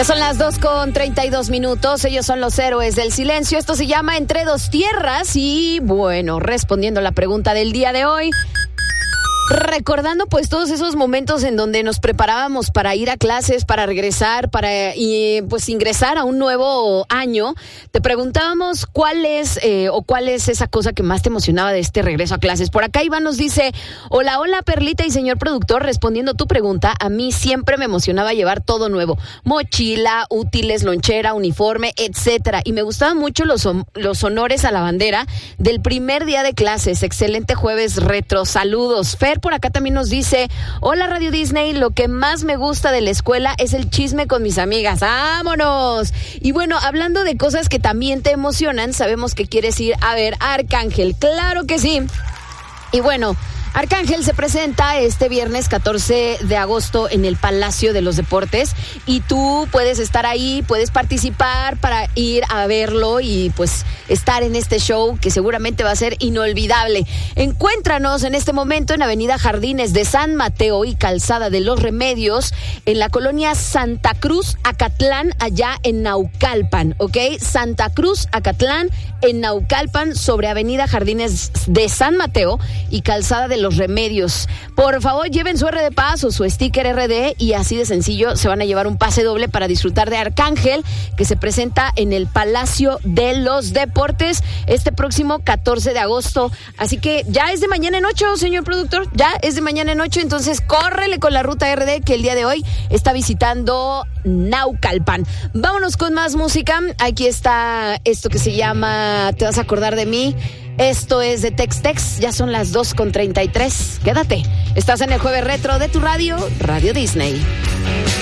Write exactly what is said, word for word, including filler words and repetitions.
Son las dos con treinta y dos minutos, ellos son los héroes del silencio, esto se llama Entre Dos Tierras y bueno, respondiendo a la pregunta del día de hoy, recordando pues todos esos momentos en donde nos preparábamos para ir a clases, para regresar, para y, pues ingresar a un nuevo año, te preguntábamos cuál es eh, o cuál es esa cosa que más te emocionaba de este regreso a clases. Por acá Iván nos dice, hola, hola Perlita y señor productor, respondiendo tu pregunta, a mí siempre me emocionaba llevar todo nuevo, mochila, útiles, lonchera, uniforme, etcétera, y me gustaban mucho los, los honores a la bandera del primer día de clases. Excelente jueves retro, saludos. Fer por acá también nos dice, hola Radio Disney, lo que más me gusta de la escuela es el chisme con mis amigas, ¡vámonos! Y bueno, hablando de cosas que también te emocionan, sabemos que quieres ir a ver a Arcángel, claro que sí. Y bueno, Arcángel se presenta este viernes catorce de agosto en el Palacio de los Deportes y tú puedes estar ahí, puedes participar para ir a verlo y pues estar en este show que seguramente va a ser inolvidable. Encuéntranos en este momento en Avenida Jardines de San Mateo y Calzada de los Remedios en la colonia Santa Cruz, Acatlán, allá en Naucalpan, ¿ok? Santa Cruz, Acatlán, en Naucalpan, sobre Avenida Jardines de San Mateo y Calzada de los Remedios. Por favor, lleven su R D Paz o su sticker R D y así de sencillo se van a llevar un pase doble para disfrutar de Arcángel, que se presenta en el Palacio de los Deportes este próximo catorce de agosto. Así que ya es de mañana en ocho, señor productor, ya es de mañana en ocho, entonces córrele con la ruta R D que el día de hoy está visitando Naucalpan. Vámonos con más música. Aquí está esto que se llama Te vas a acordar de mí. Esto es de Tex Tex, ya son las dos con treinta y tres. Quédate, estás en el Jueves Retro de tu radio, Radio Disney.